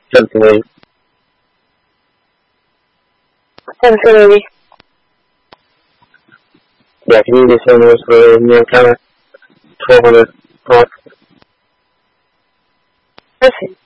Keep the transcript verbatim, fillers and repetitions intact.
Gently. Absolutely. Yeah, can you do some of those for me on counter? twelve hundred. Perfect.